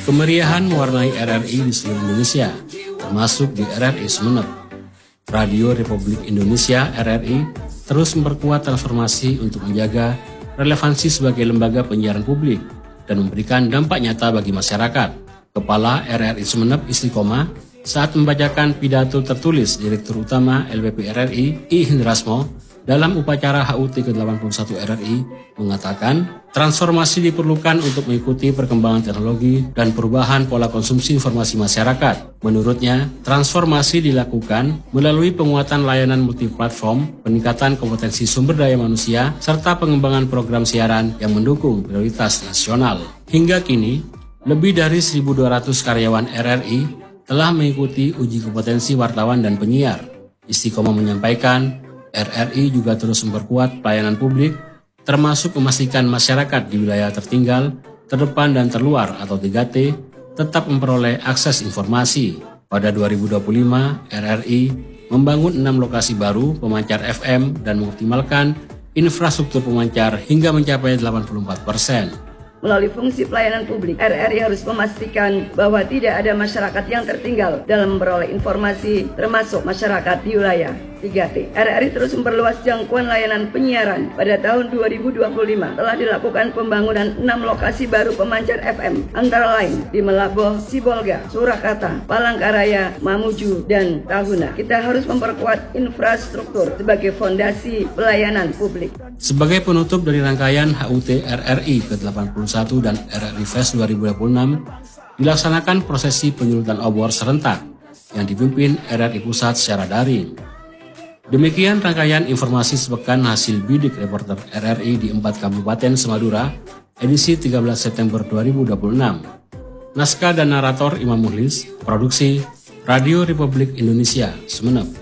Kemeriahan mewarnai RRI di seluruh Indonesia, termasuk di RRI Sumeneb. Radio Republik Indonesia RRI terus memperkuat transformasi untuk menjaga relevansi sebagai lembaga penyiaran publik dan memberikan dampak nyata bagi masyarakat. Kepala RRI Sumeneb Istiqomah saat membacakan pidato tertulis Direktur Utama LPP RRI I Hindrasmo dalam upacara HUT ke-81 RRI mengatakan transformasi diperlukan untuk mengikuti perkembangan teknologi dan perubahan pola konsumsi informasi masyarakat. Menurutnya, transformasi dilakukan melalui penguatan layanan multiplatform, peningkatan kompetensi sumber daya manusia, serta pengembangan program siaran yang mendukung prioritas nasional. Hingga kini, lebih dari 1.200 karyawan RRI telah mengikuti uji kompetensi wartawan dan penyiar. Istiqomah menyampaikan, RRI juga terus memperkuat pelayanan publik, termasuk memastikan masyarakat di wilayah tertinggal, terdepan dan terluar atau 3T tetap memperoleh akses informasi. Pada 2025, RRI membangun 6 lokasi baru pemancar FM dan mengoptimalkan infrastruktur pemancar hingga mencapai 84%. Melalui fungsi pelayanan publik, RRI harus memastikan bahwa tidak ada masyarakat yang tertinggal dalam memperoleh informasi, termasuk masyarakat di wilayah 3T. RRI terus memperluas jangkauan layanan penyiaran. Pada tahun 2025 telah dilakukan pembangunan 6 lokasi baru pemancar FM, antara lain di Melaboh, Sibolga, Surakarta, Palangkaraya, Mamuju, dan Tahuna. Kita harus memperkuat infrastruktur sebagai fondasi pelayanan publik. Sebagai penutup dari rangkaian HUT RRI ke-81 dan RRI Fest 2026, dilaksanakan prosesi penyulutan obor serentak yang dipimpin RRI Pusat secara daring. Demikian rangkaian informasi sepekan hasil bidik reporter RRI di 4 Kabupaten Semadura, edisi 13 September 2026. Naskah dan narator Imam Muhlis, produksi Radio Republik Indonesia, Sumeneb.